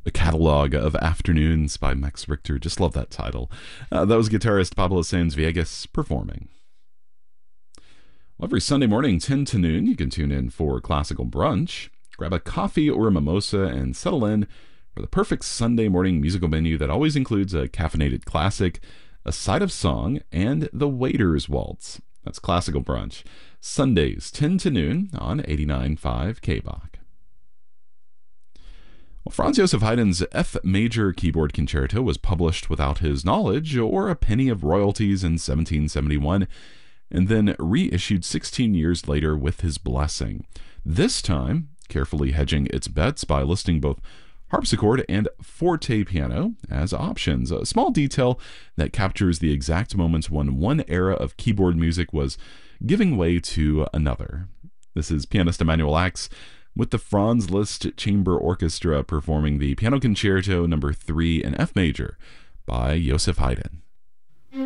The Catalog of Afternoons by Max Richter. Just love that title. That was guitarist Pablo Sanz Viegas performing. Well, every Sunday morning, 10 to noon, you can tune in for Classical Brunch. Grab a coffee or a mimosa and settle in for the perfect Sunday morning musical menu that always includes a caffeinated classic, a side of song, and the Waiter's Waltz. That's Classical Brunch. Sundays, 10 to noon on 89.5 KBach. Well, Franz Joseph Haydn's F major keyboard concerto was published without his knowledge or a penny of royalties in 1771, and then reissued 16 years later with his blessing. This time, carefully hedging its bets by listing both harpsichord and forte piano as options, a small detail that captures the exact moments when one era of keyboard music was giving way to another. This is pianist Emanuel Ax with the Franz Liszt Chamber Orchestra performing the Piano Concerto No. 3 in F major by Joseph Haydn.